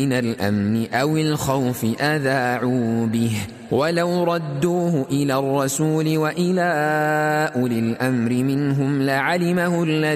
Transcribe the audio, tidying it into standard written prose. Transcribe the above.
من الأمن أو الخوف أذاعوا به ولو ردوه إلى الرسول وإلى أولي الأمر منهم لعلمه الذين